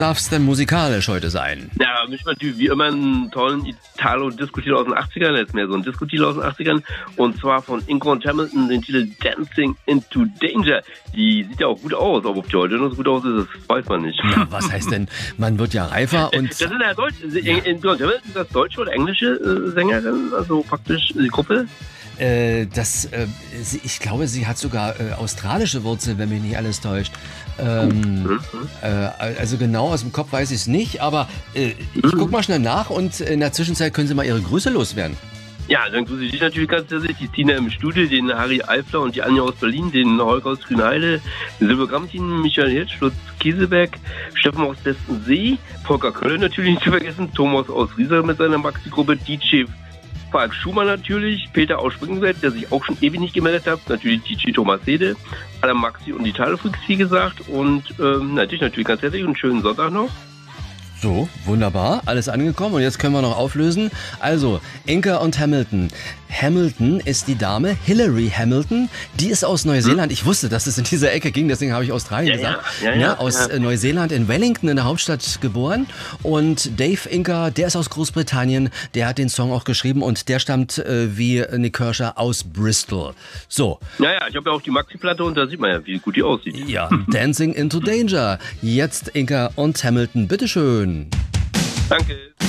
darf es denn musikalisch heute sein? Ja, mich natürlich wie immer einen tollen Italo-Disco-Titel aus den 80ern, jetzt mehr so ein Disco-Titel aus den 80ern, und zwar von Inca und Hamilton, den Titel Dancing into Danger. Die sieht ja auch gut aus, aber ob die heute noch so gut aussieht, das weiß man nicht. Ja, was heißt denn, man wird ja reifer und... Das sind ja Deutsche, Inca und Hamilton, das deutsche oder englische Sängerin, also praktisch die Gruppe? Ich glaube, sie hat sogar australische Wurzeln, wenn mich nicht alles täuscht. Also genau aus dem Kopf weiß ich es nicht, aber ich guck mal schnell nach und in der Zwischenzeit können Sie mal Ihre Grüße loswerden. Ja, dann grüße ich dich natürlich ganz herzlich, die Tina im Studio, den Harry Eifler und die Anja aus Berlin, den Holger aus Grünheide, den Silber Gramtin, Michael Hirsch, Lutz Kieseberg, Steffen aus Bestensee, Volker Kölle natürlich nicht zu vergessen, Thomas aus Riesa mit seiner Maxi-Gruppe, DJ Falk Schumann natürlich, Peter aus Springseid, der sich auch schon ewig nicht gemeldet hat, natürlich DJ Thomas Hede, Adam Maxi und die Talefreaks, wie gesagt, und natürlich ganz herzlich und einen schönen Sonntag noch. So, wunderbar, alles angekommen und jetzt können wir noch auflösen. Also, Inca und Hamilton. Hamilton ist die Dame, Hillary Hamilton, die ist aus Neuseeland. Ich wusste, dass es in dieser Ecke ging, deswegen habe ich Australien gesagt. Aus Neuseeland in Wellington in der Hauptstadt geboren. Und Dave Inca, der ist aus Großbritannien, der hat den Song auch geschrieben und der stammt wie Nick Kershaw aus Bristol. So. Ja, ich habe ja auch die Maxi-Platte und da sieht man ja, wie gut die aussieht. Ja, Dancing into Danger. Jetzt Inca und Hamilton, bitteschön. Danke.